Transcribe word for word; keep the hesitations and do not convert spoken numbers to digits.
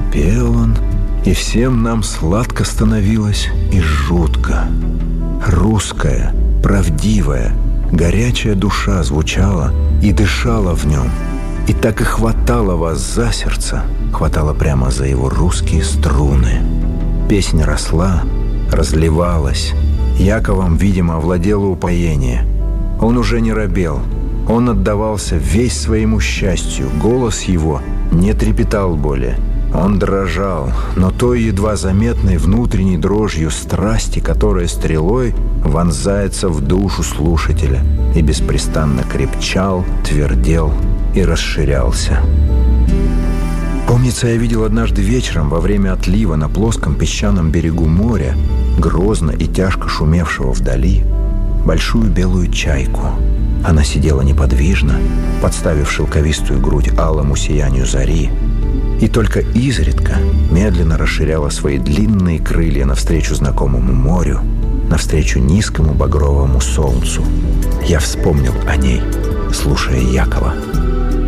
Пел он, и всем нам сладко становилось и жутко. Русская, правдивая, горячая душа звучала и дышала в нем. И так и хватало вас за сердце, хватало прямо за его русские струны. Песня росла, разливалась. Яковом, видимо, овладело упоение. Он уже не робел. Он отдавался весь своему счастью. Голос его не трепетал более. Он дрожал, но той едва заметной внутренней дрожью страсти, которая стрелой вонзается в душу слушателя и беспрестанно крепчал, твердел и расширялся. Помнится, я видел однажды вечером во время отлива на плоском песчаном берегу моря, грозно и тяжко шумевшего вдали, большую белую чайку. Она сидела неподвижно, подставив шелковистую грудь алому сиянию зари, и только изредка медленно расширяла свои длинные крылья навстречу знакомому морю, навстречу низкому багровому солнцу. Я вспомнил о ней, слушая Якова.